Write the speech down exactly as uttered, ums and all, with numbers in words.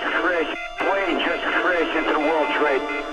crashed. Plane just crashed into the World Trade.